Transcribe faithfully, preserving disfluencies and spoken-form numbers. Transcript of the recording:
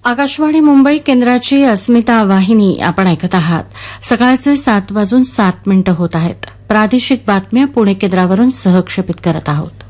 आकाशवाणी मुंबई केंद्राची अस्मिता वाहिनी आपण ऐकत आहात. सकाळचे सात वाजून सात मिनिटं होत आहेत. प्रादेशिक बातम्या पुणे केंद्रावरून सहक्षेपित करत आहोत.